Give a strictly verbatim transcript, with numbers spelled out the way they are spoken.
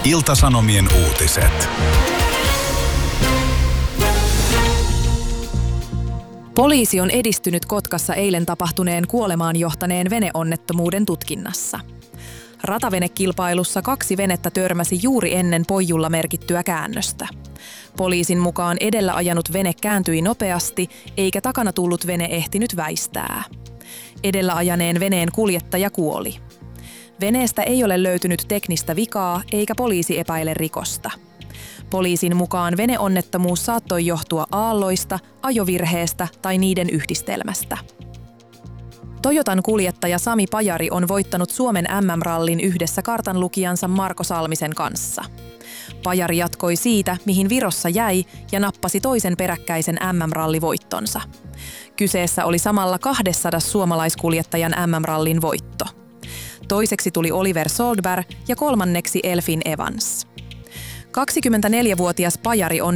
Ilta-Sanomien uutiset. Poliisi on edistynyt Kotkassa eilen tapahtuneen kuolemaan johtaneen veneonnettomuuden tutkinnassa. Ratavenekilpailussa kaksi venettä törmäsi juuri ennen poijulla merkittyä käännöstä. Poliisin mukaan edellä ajanut vene kääntyi nopeasti, eikä takana tullut vene ehtinyt väistää. Edellä ajaneen veneen kuljettaja kuoli. Veneestä ei ole löytynyt teknistä vikaa, eikä poliisi epäile rikosta. Poliisin mukaan veneonnettomuus saattoi johtua aalloista, ajovirheestä tai niiden yhdistelmästä. Toyotan kuljettaja Sami Pajari on voittanut Suomen M M-rallin yhdessä kartanlukijansa Marko Salmisen kanssa. Pajari jatkoi siitä, mihin Virossa jäi, ja nappasi toisen peräkkäisen M M-rallivoittonsa. Kyseessä oli samalla kaksisataa suomalaiskuljettajan M M-rallin voitto. Toiseksi tuli Oliver Soldberg ja kolmanneksi Elfyn Evans. kaksikymmentäneljävuotias Pajari on